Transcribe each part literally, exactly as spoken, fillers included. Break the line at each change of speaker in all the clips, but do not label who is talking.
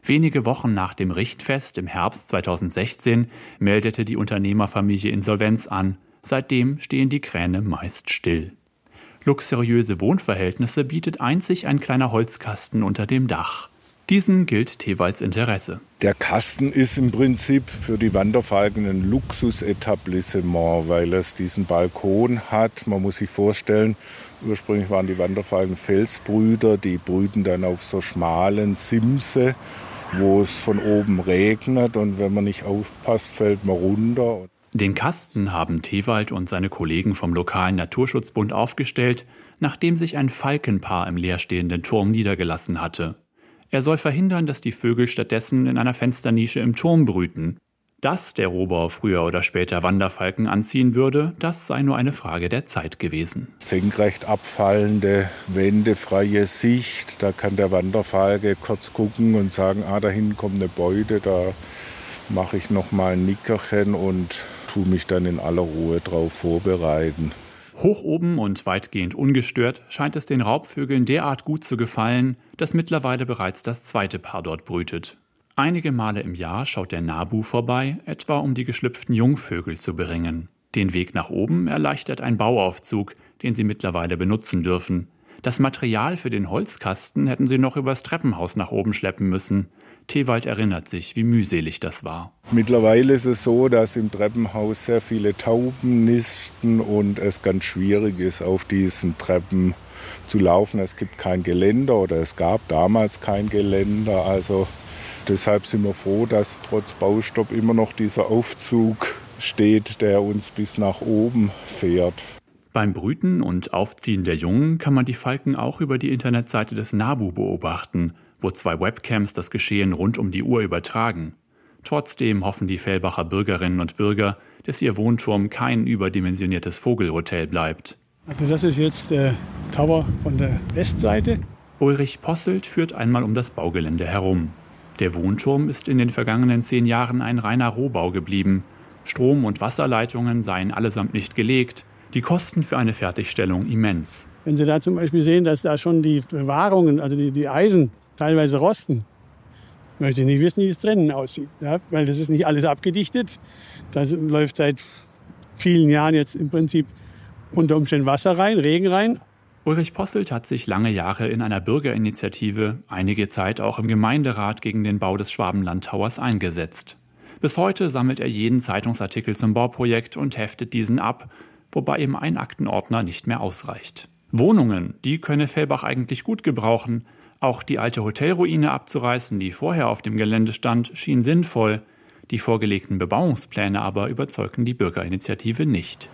Wenige Wochen nach dem Richtfest im Herbst zweitausendsechzehn meldete die Unternehmerfamilie Insolvenz an. Seitdem stehen die Kräne meist still. Luxuriöse Wohnverhältnisse bietet einzig ein kleiner Holzkasten unter dem Dach. Diesem gilt Teewalds Interesse.
Der Kasten ist im Prinzip für die Wanderfalken ein Luxusetablissement, weil es diesen Balkon hat. Man muss sich vorstellen, ursprünglich waren die Wanderfalken Felsbrüter, die brüten dann auf so schmalen Simse, wo es von oben regnet und wenn man nicht aufpasst, fällt man runter.
Den Kasten haben Teewald und seine Kollegen vom lokalen Naturschutzbund aufgestellt, nachdem sich ein Falkenpaar im leerstehenden Turm niedergelassen hatte. Er soll verhindern, dass die Vögel stattdessen in einer Fensternische im Turm brüten. Dass der Rohbau früher oder später Wanderfalken anziehen würde, das sei nur eine Frage der Zeit gewesen.
Senkrecht abfallende, wendefreie Sicht, da kann der Wanderfalke kurz gucken und sagen, ah, da hinten kommt eine Beute, da mache ich noch mal ein Nickerchen und tue mich dann in aller Ruhe drauf vorbereiten.
Hoch oben und weitgehend ungestört scheint es den Raubvögeln derart gut zu gefallen, dass mittlerweile bereits das zweite Paar dort brütet. Einige Male im Jahr schaut der Nabu vorbei, etwa um die geschlüpften Jungvögel zu beringen. Den Weg nach oben erleichtert ein Bauaufzug, den sie mittlerweile benutzen dürfen. Das Material für den Holzkasten hätten sie noch übers Treppenhaus nach oben schleppen müssen. Teewald erinnert sich, wie mühselig das war.
Mittlerweile ist es so, dass im Treppenhaus sehr viele Tauben nisten und es ganz schwierig ist, auf diesen Treppen zu laufen. Es gibt kein Geländer oder es gab damals kein Geländer. Also deshalb sind wir froh, dass trotz Baustopp immer noch dieser Aufzug steht, der uns bis nach oben fährt.
Beim Brüten und Aufziehen der Jungen kann man die Falken auch über die Internetseite des Nabu beobachten, wo zwei Webcams das Geschehen rund um die Uhr übertragen. Trotzdem hoffen die Fellbacher Bürgerinnen und Bürger, dass ihr Wohnturm kein überdimensioniertes Vogelhotel bleibt.
Also das ist jetzt der Tower von der Westseite.
Ulrich Posselt führt einmal um das Baugelände herum. Der Wohnturm ist in den vergangenen zehn Jahren ein reiner Rohbau geblieben. Strom- und Wasserleitungen seien allesamt nicht gelegt. Die Kosten für eine Fertigstellung immens.
Wenn Sie da zum Beispiel sehen, dass da schon die Bewahrungen, also die, die Eisen, teilweise rosten, möchte ich nicht wissen, wie es drinnen aussieht. Ja? Weil das ist nicht alles abgedichtet. Da läuft seit vielen Jahren jetzt im Prinzip unter Umständen Wasser rein, Regen rein.
Ulrich Posselt hat sich lange Jahre in einer Bürgerinitiative, einige Zeit auch im Gemeinderat gegen den Bau des Schwabenland-Towers eingesetzt. Bis heute sammelt er jeden Zeitungsartikel zum Bauprojekt und heftet diesen ab, wobei ihm ein Aktenordner nicht mehr ausreicht. Wohnungen, die könne Fellbach eigentlich gut gebrauchen. Auch die alte Hotelruine abzureißen, die vorher auf dem Gelände stand, schien sinnvoll. Die vorgelegten Bebauungspläne aber überzeugten die Bürgerinitiative nicht.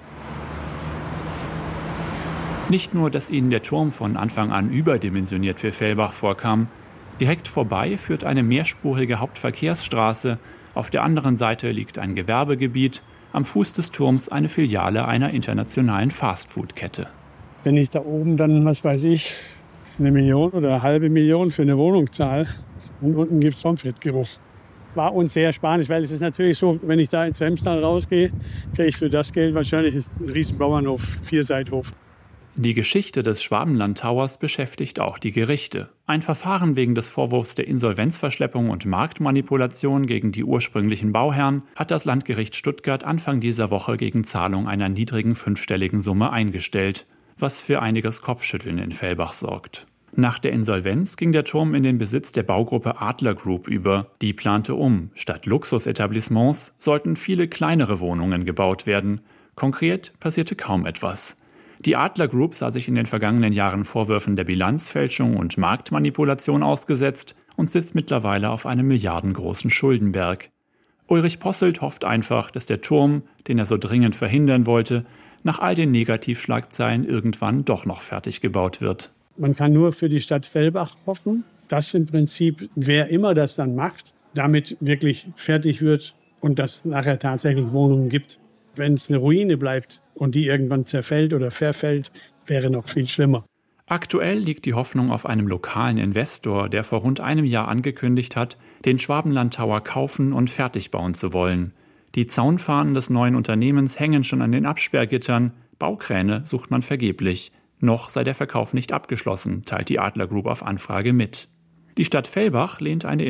Nicht nur, dass ihnen der Turm von Anfang an überdimensioniert für Fellbach vorkam. Direkt vorbei führt eine mehrspurige Hauptverkehrsstraße. Auf der anderen Seite liegt ein Gewerbegebiet. Am Fuß des Turms eine Filiale einer internationalen Fastfood-Kette.
Wenn ich da oben dann, was weiß ich, eine Million oder eine halbe Million für eine Wohnung zahle und unten gibt es Pommes-Geruch. War uns sehr spanisch, weil es ist natürlich so, wenn ich da ins Remstal rausgehe, kriege ich für das Geld wahrscheinlich einen riesen Bauernhof, Vierseithof.
Die Geschichte des Schwabenland-Towers beschäftigt auch die Gerichte. Ein Verfahren wegen des Vorwurfs der Insolvenzverschleppung und Marktmanipulation gegen die ursprünglichen Bauherren hat das Landgericht Stuttgart Anfang dieser Woche gegen Zahlung einer niedrigen fünfstelligen Summe eingestellt, was für einiges Kopfschütteln in Fellbach sorgt. Nach der Insolvenz ging der Turm in den Besitz der Baugruppe Adler Group über. Die plante um. Statt Luxusetablissements sollten viele kleinere Wohnungen gebaut werden. Konkret passierte kaum etwas. Die Adler Group sah sich in den vergangenen Jahren Vorwürfen der Bilanzfälschung und Marktmanipulation ausgesetzt und sitzt mittlerweile auf einem milliardengroßen Schuldenberg. Ulrich Posselt hofft einfach, dass der Turm, den er so dringend verhindern wollte, nach all den Negativschlagzeilen irgendwann doch noch fertig gebaut wird.
Man kann nur für die Stadt Fellbach hoffen, dass im Prinzip, wer immer das dann macht, damit wirklich fertig wird und dass nachher tatsächlich Wohnungen gibt. Wenn es eine Ruine bleibt und die irgendwann zerfällt oder verfällt, wäre noch viel schlimmer.
Aktuell liegt die Hoffnung auf einem lokalen Investor, der vor rund einem Jahr angekündigt hat, den Schwabenland Tower kaufen und fertig bauen zu wollen. Die Zaunfahnen des neuen Unternehmens hängen schon an den Absperrgittern. Baukräne sucht man vergeblich. Noch sei der Verkauf nicht abgeschlossen, teilt die Adler Group auf Anfrage mit. Die Stadt Fellbach lehnt eine